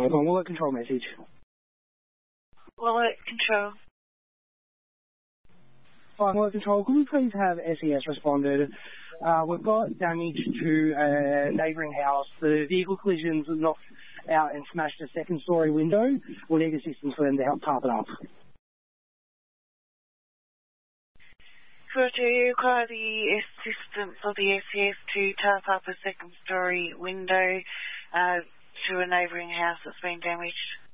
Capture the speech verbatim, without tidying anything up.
Alert one, Alert Control message. Alert Control. Hi, Alert Control, could we please have S E S responded? Uh, we've got damage to a neighbouring house. The vehicle collisions knocked out and smashed a second story window. We'll need assistance for them to help tarp it up. Could you require the assistance of the S E S to tarp up a second story window uh, to a neighbouring house that's been damaged?